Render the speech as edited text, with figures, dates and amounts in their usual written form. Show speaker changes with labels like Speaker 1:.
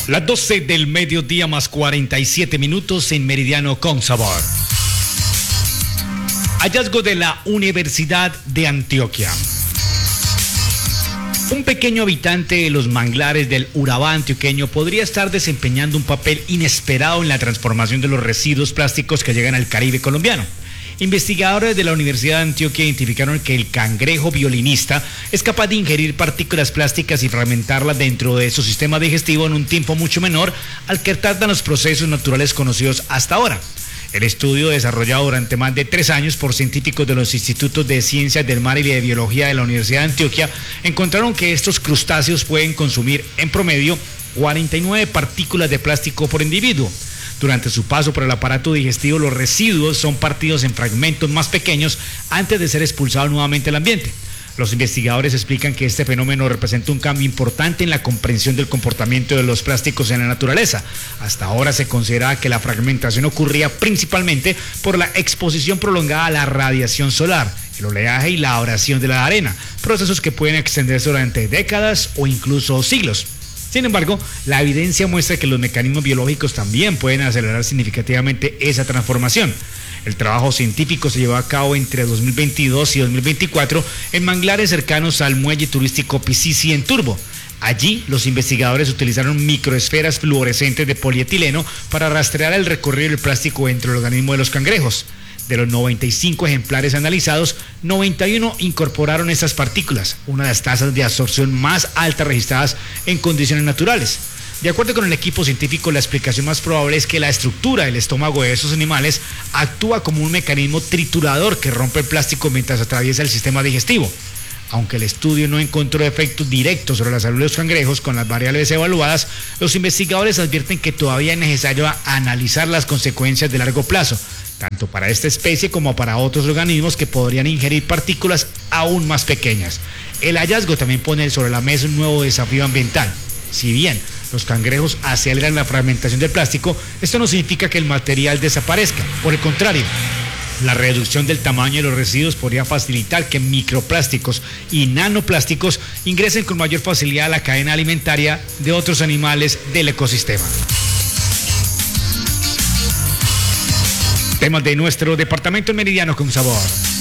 Speaker 1: Las 12 del mediodía más 47 minutos en Meridiano con Sabor. Hallazgo de la Universidad de Antioquia. Un pequeño habitante de los manglares del Urabá antioqueño podría estar desempeñando un papel inesperado en la transformación de los residuos plásticos que llegan al Caribe colombiano. Investigadores de la Universidad de Antioquia identificaron que el cangrejo violinista es capaz de ingerir partículas plásticas y fragmentarlas dentro de su sistema digestivo en un tiempo mucho menor al que tardan los procesos naturales conocidos hasta ahora. El estudio, desarrollado durante más de 3 años por científicos de los Institutos de Ciencias del Mar y de Biología de la Universidad de Antioquia, encontraron que estos crustáceos pueden consumir en promedio 49 partículas de plástico por individuo. Durante su paso por el aparato digestivo, los residuos son partidos en fragmentos más pequeños antes de ser expulsados nuevamente al ambiente. Los investigadores explican que este fenómeno representa un cambio importante en la comprensión del comportamiento de los plásticos en la naturaleza. Hasta ahora se consideraba que la fragmentación ocurría principalmente por la exposición prolongada a la radiación solar, el oleaje y la abrasión de la arena, procesos que pueden extenderse durante décadas o incluso siglos. Sin embargo, la evidencia muestra que los mecanismos biológicos también pueden acelerar significativamente esa transformación. El trabajo científico se llevó a cabo entre 2022 y 2024 en manglares cercanos al muelle turístico Piscisi en Turbo. Allí, los investigadores utilizaron microesferas fluorescentes de polietileno para rastrear el recorrido del plástico dentro del organismo de los cangrejos. De los 95 ejemplares analizados, 91 incorporaron estas partículas, una de las tasas de absorción más altas registradas en condiciones naturales. De acuerdo con el equipo científico, la explicación más probable es que la estructura del estómago de esos animales actúa como un mecanismo triturador que rompe el plástico mientras atraviesa el sistema digestivo. Aunque el estudio no encontró efectos directos sobre la salud de los cangrejos con las variables evaluadas, los investigadores advierten que todavía es necesario analizar las consecuencias de largo plazo, tanto para esta especie como para otros organismos que podrían ingerir partículas aún más pequeñas. El hallazgo también pone sobre la mesa un nuevo desafío ambiental. Si bien los cangrejos aceleran la fragmentación del plástico, esto no significa que el material desaparezca. Por el contrario, la reducción del tamaño de los residuos podría facilitar que microplásticos y nanoplásticos ingresen con mayor facilidad a la cadena alimentaria de otros animales del ecosistema. Temas de nuestro departamento Meridiano con Sabor.